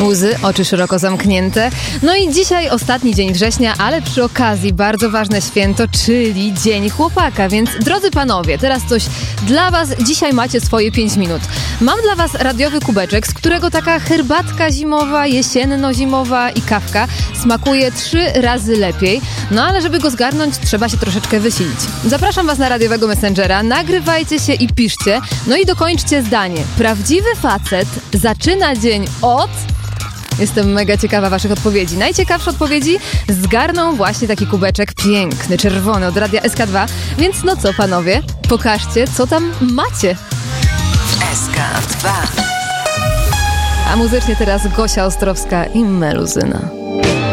Łzy, oczy szeroko zamknięte. No i dzisiaj ostatni dzień września, ale przy okazji bardzo ważne święto, czyli Dzień Chłopaka. Więc drodzy panowie, teraz coś dla was. Dzisiaj macie swoje 5 minut. Mam dla was radiowy kubeczek, z którego taka herbatka zimowa, jesienno-zimowa i kawka smakuje 3 razy lepiej. No ale żeby go zgarnąć, trzeba się troszeczkę wysilić. Zapraszam was na radiowego messengera, nagrywajcie się i piszcie. No i dokończcie zdanie. Prawdziwy facet zaczyna dzień od... Jestem mega ciekawa waszych odpowiedzi. Najciekawsze odpowiedzi zgarną właśnie taki kubeczek piękny, czerwony od Radia SK2. Więc no co panowie, pokażcie co tam macie. SK2. A muzycznie teraz Gosia Ostrowska i Meluzyna.